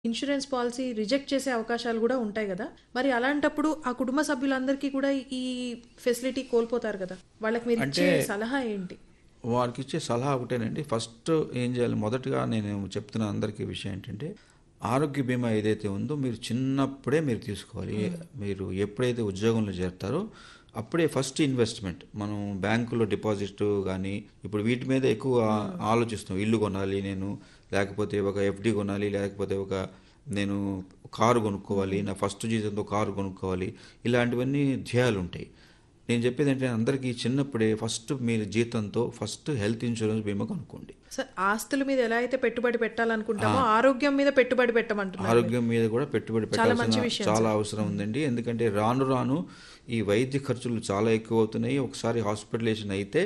Insurance policy reject చేసే అవకాశాలు కూడా ఉంటాయి కదా. మరి అలాంటప్పుడు ఆ కుటుంబ సభ్యులందరికీ కూడా ఈ ఫెసిలిటీ కోల్పోతారు కదా. వాళ్ళకి మీరు ఇచ్చే సలహా ఏంటి? వారికి ఇచ్చే సలహా ఒకటేనండి. ఫస్ట్ ఏం చేయాలి, మొదటగా నేను చెప్తున్న అందరికీ విషయం ఏంటంటే, ఆరోగ్య బీమా ఏదైతే ఉందో మీరు చిన్నప్పుడే మీరు తీసుకోవాలి. మీరు ఎప్పుడైతే ఉద్యోగంలో చేరుతారో అప్పుడే ఫస్ట్ ఇన్వెస్ట్మెంట్. మనం బ్యాంకులో డిపాజిట్ కానీ ఇప్పుడు వీటి మీద ఎక్కువ ఆలోచిస్తాం. ఇల్లు కొనాలి నేను, లేకపోతే ఒక ఎఫ్డి కొనాలి, లేకపోతే నేను కారు కొనుక్కోవాలి, నా ఫస్ట్ జీతంతో కారు కొనుక్కోవాలి, ఇలాంటివన్నీ ధ్యేయాలు ఉంటాయి. నేను చెప్పేది ఏంటంటే అందరికీ చిన్నప్పుడే ఫస్ట్ మీరు జీతంతో ఫస్ట్ హెల్త్ ఇన్సూరెన్స్ బీమా కొనుక్కోండి. సార్, ఆస్తుల మీద ఎలా అయితే పెట్టుబడి పెట్టాలనుకుంటామో ఆరోగ్యం మీద పెట్టుబడి పెట్టమంటున్నారు. ఆరోగ్యం మీద కూడా పెట్టుబడి పెట్టాల్సిన చాలా అవసరం ఉందండి. ఎందుకంటే రాను రాను ఈ వైద్య ఖర్చులు చాలా ఎక్కువ అవుతున్నాయి. ఒకసారి హాస్పిటలైజేషన్ అయితే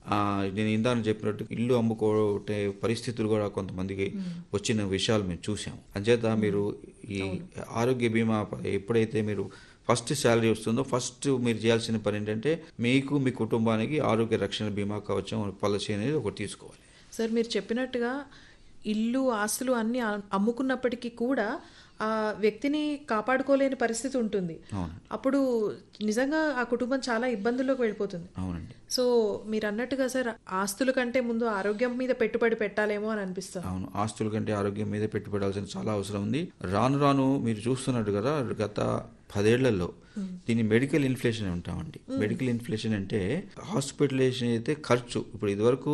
నేను ఇందాక చెప్పినట్టు ఇల్లు అమ్ముకోవటే పరిస్థితులు కూడా కొంతమందికి వచ్చిన విషయాలు మేము చూసాం. అంచేత మీరు ఈ ఆరోగ్య బీమా ఎప్పుడైతే మీరు ఫస్ట్ శాలరీ వస్తుందో ఫస్ట్ మీరు చేయాల్సిన పని ఏంటంటే మీకు మీ కుటుంబానికి ఆరోగ్య రక్షణ బీమా కవచం పాలసీ అనేది ఒకటి తీసుకోవాలి. సార్, మీరు చెప్పినట్టుగా ఇల్లు ఆస్తులు అన్ని అమ్ముకున్నప్పటికీ కూడా ఆ వ్యక్తిని కాపాడుకోలేని పరిస్థితి ఉంటుంది. అప్పుడు నిజంగా ఆ కుటుంబం చాలా ఇబ్బందుల్లోకి వెళ్ళిపోతుంది. అవునండి. సో మీరు అన్నట్టుగా సార్, ఆస్తుల కంటే ముందు ఆరోగ్యం మీద పెట్టుబడి పెట్టాలేమో అని అనిపిస్తుంది. అవును, ఆస్తుల కంటే ఆరోగ్యం మీద పెట్టుబడాల్సిన చాలా అవసరం ఉంది. రాను రాను మీరు చూస్తున్నట్టు కదా, గత 10 ఏళ్లలో దీన్ని మెడికల్ ఇన్ఫ్లేషన్ అంటామండి. మెడికల్ ఇన్ఫ్లేషన్ అంటే హాస్పిటలైజేషన్ అయితే ఖర్చు. ఇప్పుడు ఇదివరకు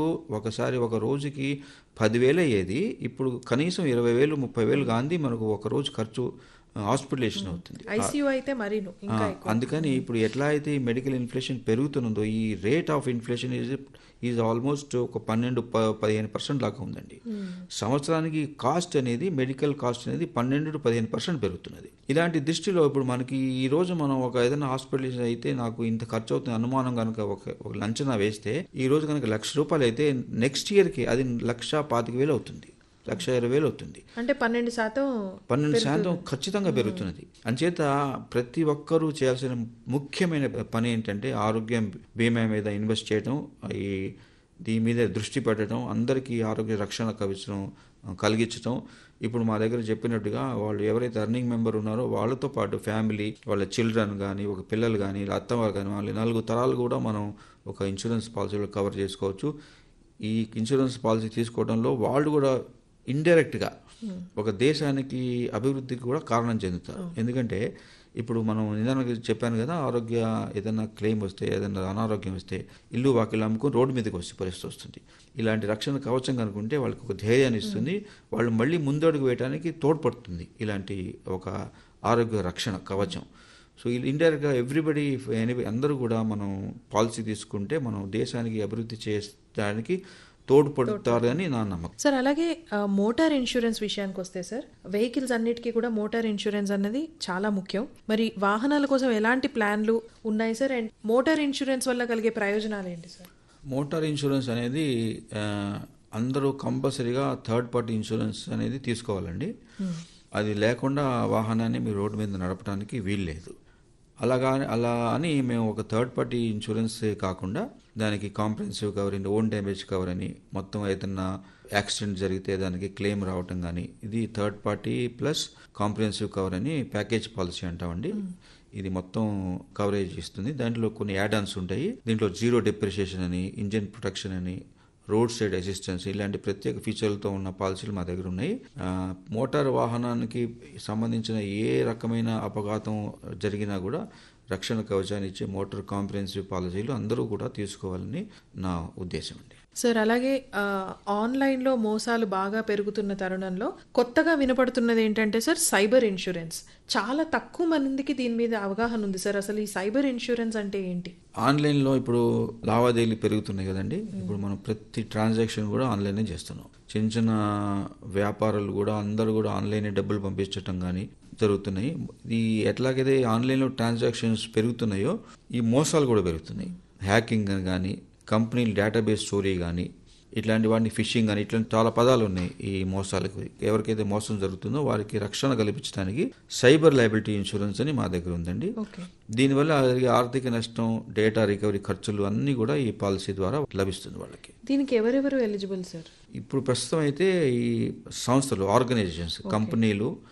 ఒక రోజుకి 10,000 అయ్యేది, ఇప్పుడు కనీసం 20,000 30,000 గాంధీ మనకు ఒక రోజు ఖర్చు హాస్పిటలైజేషన్ అవుతుంది. ఐసీయూ అయితే మరి అందుకని ఇప్పుడు ఎట్లా అయితే ఈ మెడికల్ ఇన్ఫ్లేషన్ పెరుగుతున్నదో ఈ rate of inflation is almost ఒక 12-15% దాకా ఉందండి. సంవత్సరానికి కాస్ట్ అనేది మెడికల్ కాస్ట్ అనేది 12-15% పెరుగుతున్నది. ఇలాంటి దృష్టిలో ఇప్పుడు మనకి ఈ రోజు మనం ఏదైనా హాస్పిటలైజేషన్ అయితే నాకు ఇంత ఖర్చు అవుతుంది అనుమానం కనుక ఒక అంచనా వేస్తే ఈ రోజు కనుక ₹1,00,000 అయితే నెక్స్ట్ ఇయర్కి అది 1,25,000 అవుతుంది, 1,20,000 అవుతుంది. అంటే 12% ఖచ్చితంగా పెరుగుతున్నది. అంచేత ప్రతి ఒక్కరూ చేయాల్సిన ముఖ్యమైన పని ఏంటంటే ఆరోగ్యం బీమా మీద ఇన్వెస్ట్ చేయడం, దీని మీద దృష్టి పెట్టడం, అందరికీ ఆరోగ్య రక్షణ కవచం కలిగించడం. ఇప్పుడు మా దగ్గర చెప్పినట్టుగా వాళ్ళు ఎవరైతే అర్నింగ్ మెంబర్ ఉన్నారో వాళ్ళతో పాటు ఫ్యామిలీ, వాళ్ళ చిల్డ్రన్ కానీ, ఒక పిల్లలు కానీ, అత్తవారు కానీ, వాళ్ళ 4 తరాలు కూడా మనం ఒక ఇన్సూరెన్స్ పాలసీలో కవర్ చేసుకోవచ్చు. ఈ ఇన్సూరెన్స్ పాలసీ తీసుకోవడంలో వాళ్ళు కూడా ఇండైరెక్ట్గా ఒక దేశానికి అభివృద్ధికి కూడా కారణం చెందుతారు. ఎందుకంటే ఇప్పుడు మనం నిదానంగా చెప్పాను కదా, ఏదైనా క్లెయిమ్ వస్తే, ఏదైనా అనారోగ్యం వస్తే ఇల్లు వాకిళ్ళు అమ్ముకొని రోడ్డు మీదకి వచ్చే పరిస్థితి వస్తుంది. ఇలాంటి రక్షణ కవచం కనుకుంటే వాళ్ళకి ఒక ధైర్యాన్ని ఇస్తుంది, వాళ్ళు మళ్ళీ ముందడుగు వేయడానికి తోడ్పడుతుంది ఇలాంటి ఒక ఆరోగ్య రక్షణ కవచం. సో ఇండైరెక్ట్గా ఎవ్రీబడి అందరూ కూడా మనం పాలసీ తీసుకుంటే మనం దేశానికి అభివృద్ధి చేయడానికి తోడ్పడతారని నా నమ్మకం. సార్, అలాగే మోటార్ ఇన్సూరెన్స్ విషయానికి వస్తే సార్, వెహికల్స్ అన్నిటికీ కూడా మోటార్ ఇన్సూరెన్స్ అన్నది చాలా ముఖ్యం. మరి వాహనాల కోసం ఎలాంటి ప్లాన్లు ఉన్నాయి సార్? అండ్ మోటార్ ఇన్సూరెన్స్ వల్ల కలిగే ప్రయోజనాలు ఏంటి సార్? మోటార్ ఇన్సూరెన్స్ అనేది అందరూ కంపల్సరీగా థర్డ్ పార్టీ ఇన్సూరెన్స్ అనేది తీసుకోవాలండి. అది లేకుండా వాహనాన్ని మీరు రోడ్డు మీద నడపడానికి వీల్లేదు. అలా అని మేము ఒక థర్డ్ పార్టీ ఇన్సూరెన్స్ కాకుండా దానికి comprehensive cover, own damage cover అని, మొత్తం ఏదైనా యాక్సిడెంట్ జరిగితే దానికి క్లెయిమ్ రావటం కానీ, ఇది third party plus comprehensive cover అని ప్యాకేజ్ పాలసీ అంటామండి. ఇది మొత్తం కవరేజ్ ఇస్తుంది. దాంట్లో కొన్ని యాడ్-ఆన్స్ ఉంటాయి. దీంట్లో 0 డిప్రిషియేషన్ అని, ఇంజిన్ ప్రొటెక్షన్ అని, రోడ్ సైడ్ అసిస్టెన్స్, ఇలాంటి ప్రత్యేక ఫీచర్లతో ఉన్న పాలసీలు మా దగ్గర ఉన్నాయి. మోటార్ వాహనానికి సంబంధించిన ఏ రకమైన అపఘాతం జరిగినా కూడా రక్షణ కవచాన్ని ఇచ్చే మోటార్ కాంప్రహెన్సివ్ పాలసీలు అందరూ కూడా తీసుకోవాలని నా ఉద్దేశం అండి. సార్, అలాగే ఆన్లైన్లో మోసాలు బాగా పెరుగుతున్న తరుణంలో కొత్తగా వినపడుతున్నది ఏంటంటే సార్, సైబర్ ఇన్సూరెన్స్. చాలా తక్కువ మందికి దీని మీద అవగాహన ఉంది సార్. అసలు ఈ సైబర్ ఇన్సూరెన్స్ అంటే ఏంటి? ఆన్లైన్లో ఇప్పుడు లావాదేవీలు పెరుగుతున్నాయి కదండి. ఇప్పుడు మనం ప్రతి ట్రాన్సాక్షన్ కూడా ఆన్లైనే చేస్తున్నాం. చిన్న చిన్న వ్యాపారాలు కూడా అందరూ కూడా ఆన్లైనే డబ్బులు పంపించటం కానీ జరుగుతున్నాయి. ఈ ఎట్లాగైతే ఆన్లైన్లో ట్రాన్సాక్షన్స్ పెరుగుతున్నాయో ఈ మోసాలు కూడా పెరుగుతున్నాయి. హ్యాకింగ్ కానీ, కంపెనీల డేటాబేస్ చోరీ కానీ, ఇట్లాంటి వాటిని ఫిషింగ్ అని, ఇట్లాంటి చాలా పదాలు ఉన్నాయి ఈ మోసాలకు. ఎవరికైతే మోసం జరుగుతుందో వారికి రక్షణ కల్పించడానికి సైబర్ లయబిలిటీ ఇన్సూరెన్స్ అని మా దగ్గర ఉందండి. దీనివల్ల ఆర్థిక నష్టం, డేటా రికవరీ ఖర్చులు అన్నీ కూడా ఈ పాలసీ ద్వారా లభిస్తుంది వాళ్ళకి. దీనికి ఎవరెవరు ఎలిజిబుల్ సార్? ఇప్పుడు ప్రస్తుతం అయితే ఈ సంస్థలు, ఆర్గనైజేషన్స్, కంపెనీలు